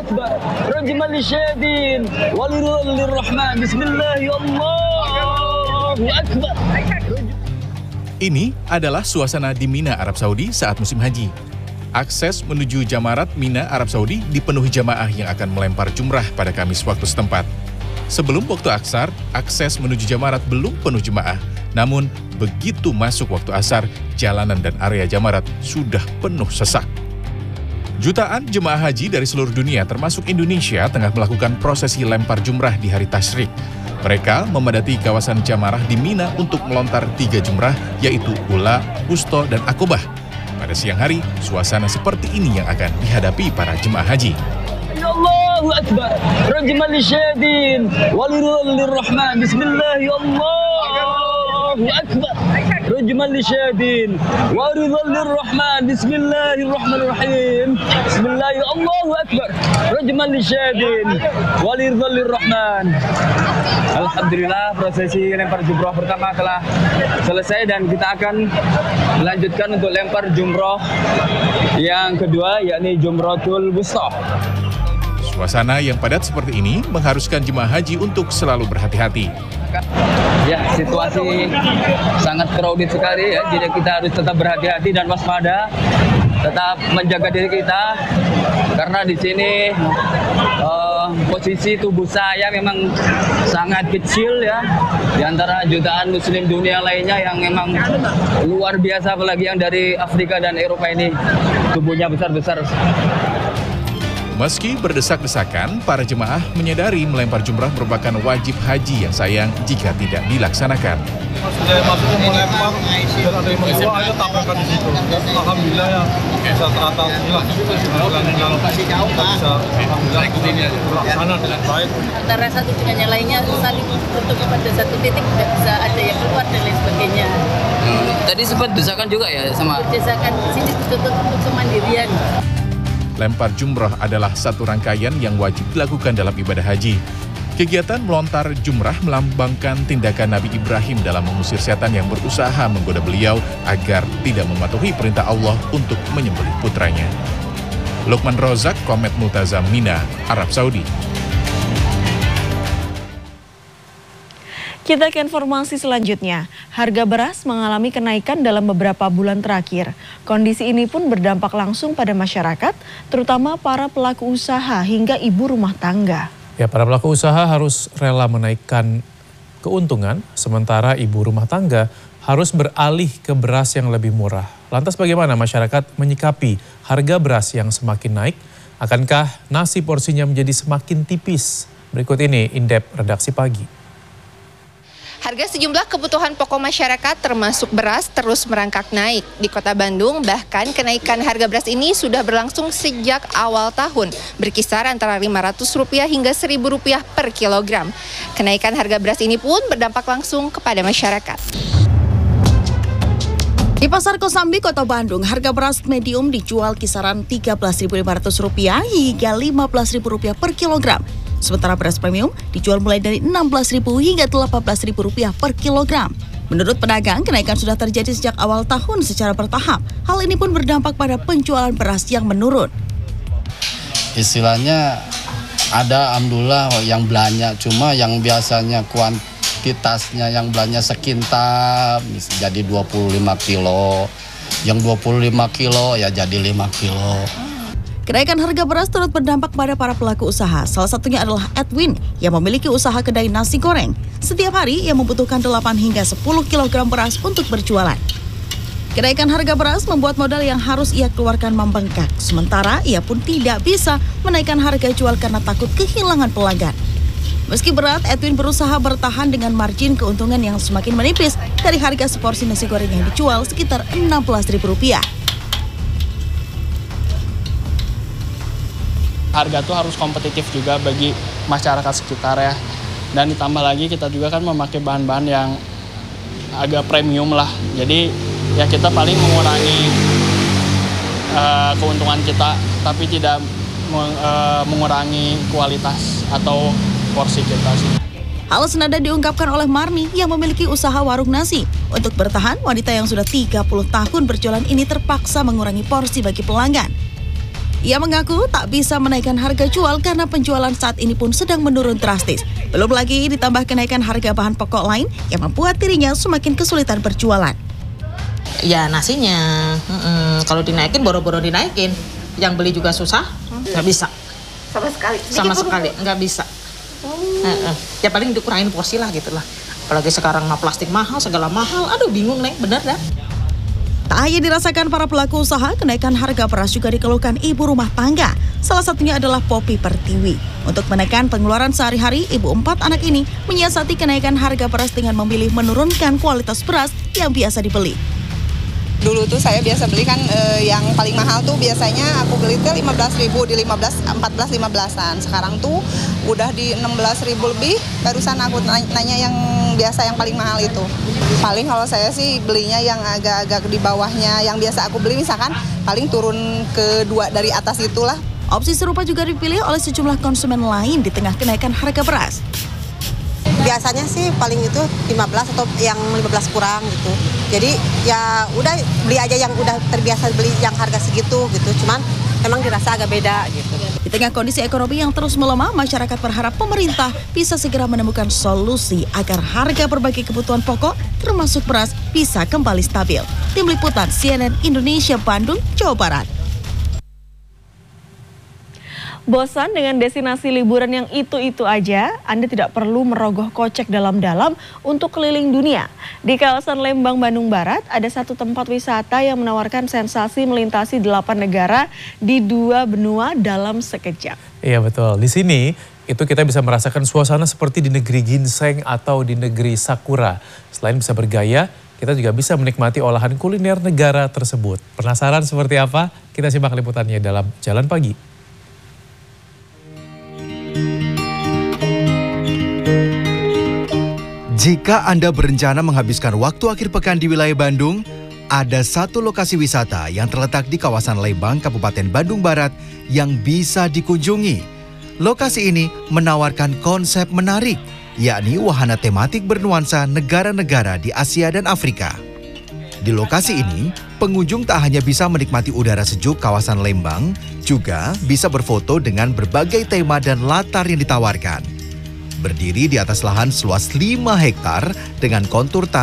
أكبر رجما للشهادين وللرحمن بسم الله الله أكبر. Ini adalah suasana di Mina, Arab Saudi saat musim haji. Akses menuju Jamarat Mina, Arab Saudi dipenuhi jamaah yang akan melempar jumrah pada Kamis waktu setempat. Sebelum waktu Asar, akses menuju Jamarat belum penuh jemaah. Namun, begitu masuk waktu Asar, jalanan dan area Jamarat sudah penuh sesak. Jutaan jemaah haji dari seluruh dunia termasuk Indonesia tengah melakukan prosesi lempar jumrah di hari Tasyrik. Mereka memadati kawasan Jamarah di Mina untuk melontar 3 jumrah yaitu Ula, Wusto, dan Akobah. Pada siang hari, suasana seperti ini yang akan dihadapi para jemaah haji. Allahu Akbar rajman lisyadin walirrahman bismillah Allahu Akbar rajman lisyadin walirrahman bismillahirrahmanirrahim bismillah Allahu Akbar rajman lisyadin walirrahman. Alhamdulillah, prosesi lempar jumroh pertama telah selesai dan kita akan melanjutkan untuk lempar jumroh yang kedua, yakni Jumratul Wusta. Suasana yang padat seperti ini mengharuskan jemaah haji untuk selalu berhati-hati. Ya, situasi sangat crowded sekali ya, jadi kita harus tetap berhati-hati dan waspada, tetap menjaga diri kita karena di sini posisi tubuh saya memang sangat kecil ya di antara jutaan muslim dunia lainnya yang memang luar biasa, apalagi yang dari Afrika dan Eropa ini tubuhnya besar-besar. Meski berdesak-desakan, para jemaah menyadari melempar jumrah merupakan wajib haji yang sayang jika tidak dilaksanakan. Sudah masuk melempar dan ada yang mengeluh aja tabrakan di situ. Alhamdulillah ya bisa teratasi lah. Alhamdulillah bisa terlaksana dengan baik. Antara satu dengan yang lainnya saling untuk pada satu titik tidak bisa ada yang keluar dan lain sebagainya. Tadi sempat desakan juga ya sama. Desakan di sini ditutup untuk kemandirian. Lempar jumrah adalah satu rangkaian yang wajib dilakukan dalam ibadah haji. Kegiatan melontar jumrah melambangkan tindakan Nabi Ibrahim dalam mengusir setan yang berusaha menggoda beliau agar tidak mematuhi perintah Allah untuk menyembelih putranya. Lukman Rozak, Komet Multazam, Mina, Arab Saudi. Kita ke informasi selanjutnya. Harga beras mengalami kenaikan dalam beberapa bulan terakhir. Kondisi ini pun berdampak langsung pada masyarakat, terutama para pelaku usaha hingga ibu rumah tangga. Ya, para pelaku usaha harus rela menaikkan keuntungan, sementara ibu rumah tangga harus beralih ke beras yang lebih murah. Lantas bagaimana masyarakat menyikapi harga beras yang semakin naik? Akankah nasi porsinya menjadi semakin tipis? Berikut ini Indep Redaksi Pagi. Harga sejumlah kebutuhan pokok masyarakat termasuk beras terus merangkak naik. Di Kota Bandung bahkan kenaikan harga beras ini sudah berlangsung sejak awal tahun, berkisar antara Rp500 hingga Rp1.000 per kilogram. Kenaikan harga beras ini pun berdampak langsung kepada masyarakat. Di Pasar Kosambi, Kota Bandung, harga beras medium dijual kisaran Rp13.500 hingga Rp15.000 per kilogram. Sementara beras premium dijual mulai dari Rp16.000 hingga Rp18.000 per kilogram. Menurut pedagang, kenaikan sudah terjadi sejak awal tahun secara bertahap. Hal ini pun berdampak pada penjualan beras yang menurun. Istilahnya ada alhamdulillah yang belanja, cuma yang biasanya kuantitasnya yang belanja sekintal jadi 25 kilo. Yang 25 kilo ya jadi 5 kilo. Kenaikan harga beras turut berdampak pada para pelaku usaha. Salah satunya adalah Edwin yang memiliki usaha kedai nasi goreng. Setiap hari ia membutuhkan 8 hingga 10 kg beras untuk berjualan. Kenaikan harga beras membuat modal yang harus ia keluarkan membengkak. Sementara ia pun tidak bisa menaikkan harga jual karena takut kehilangan pelanggan. Meski berat, Edwin berusaha bertahan dengan margin keuntungan yang semakin menipis dari harga seporsi nasi goreng yang dijual sekitar Rp16.000. Harga tuh harus kompetitif juga bagi masyarakat sekitar ya. Dan ditambah lagi kita juga kan memakai bahan-bahan yang agak premium lah. Jadi ya kita paling mengurangi keuntungan kita, tapi tidak mengurangi kualitas atau porsi kita sih. Hal senada diungkapkan oleh Marni yang memiliki usaha warung nasi. Untuk bertahan, wanita yang sudah 30 tahun berjualan ini terpaksa mengurangi porsi bagi pelanggan. Ia mengaku tak bisa menaikkan harga jual karena penjualan saat ini pun sedang menurun drastis. Belum lagi ditambah kenaikan harga bahan pokok lain yang membuat dirinya semakin kesulitan berjualan. Ya nasinya, kalau dinaikin boro-boro dinaikin. Yang beli juga susah, nggak bisa. Sama sekali, nggak bisa. Ya paling dikurangin porsi lah gitu lah. Apalagi sekarang plastik mahal, segala mahal. Aduh bingung Neng, bener dah. Tak hanya dirasakan para pelaku usaha, kenaikan harga beras juga dikeluhkan ibu rumah tangga. Salah satunya adalah Popi Pertiwi. Untuk menekan pengeluaran sehari-hari, ibu 4 anak ini menyiasati kenaikan harga beras dengan memilih menurunkan kualitas beras yang biasa dibeli. Dulu tuh saya biasa beli kan yang paling mahal tuh biasanya aku beli tuh 15.000 di 14-15an. Sekarang tuh udah di 16.000 lebih. Barusan aku nanya yang biasa yang paling mahal itu. Paling kalau saya sih belinya yang agak-agak di bawahnya. Yang biasa aku beli misalkan paling turun ke 2 dari atas itulah. Opsi serupa juga dipilih oleh sejumlah konsumen lain di tengah kenaikan harga beras. Biasanya sih paling itu 15 atau yang 15 kurang gitu. Jadi ya udah beli aja yang udah terbiasa beli yang harga segitu gitu. Cuman memang dirasa agak beda gitu. Di tengah kondisi ekonomi yang terus melemah, masyarakat berharap pemerintah bisa segera menemukan solusi agar harga berbagai kebutuhan pokok termasuk beras bisa kembali stabil. Tim Liputan CNN Indonesia Bandung, Jawa Barat. Bosan dengan destinasi liburan yang itu-itu aja? Anda tidak perlu merogoh kocek dalam-dalam untuk keliling dunia. Di kawasan Lembang, Bandung Barat, ada satu tempat wisata yang menawarkan sensasi melintasi 8 negara di 2 benua dalam sekejap. Iya betul, di sini itu kita bisa merasakan suasana seperti di negeri ginseng atau di negeri sakura. Selain bisa bergaya, kita juga bisa menikmati olahan kuliner negara tersebut. Penasaran seperti apa? Kita simak liputannya dalam Jalan Pagi. Jika Anda berencana menghabiskan waktu akhir pekan di wilayah Bandung, ada satu lokasi wisata yang terletak di kawasan Lembang, Kabupaten Bandung Barat yang bisa dikunjungi. Lokasi ini menawarkan konsep menarik, yakni wahana tematik bernuansa negara-negara di Asia dan Afrika. Di lokasi ini, pengunjung tak hanya bisa menikmati udara sejuk kawasan Lembang, juga bisa berfoto dengan berbagai tema dan latar yang ditawarkan. Berdiri di atas lahan seluas 5 hektar dengan kontur tanah